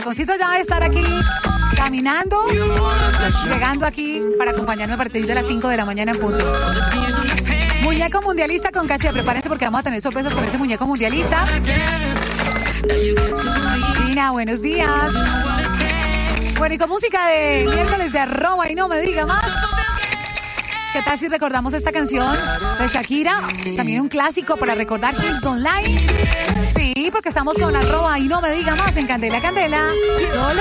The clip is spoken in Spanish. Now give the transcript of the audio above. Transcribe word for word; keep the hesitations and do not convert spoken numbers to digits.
taconcito ya va a estar aquí caminando, llegando aquí para acompañarme a partir de las cinco de la mañana en punto. Muñeco mundialista con caché. Prepárense porque vamos a tener sorpresas con ese muñeco mundialista. Gina, buenos días. Bueno, y con música de miércoles de arroba y no me diga más. ¿Qué tal si recordamos esta canción de Shakira? También un clásico para recordar Hits Online. Sí, porque estamos con arroba y no me diga más en Candela Candela. Solo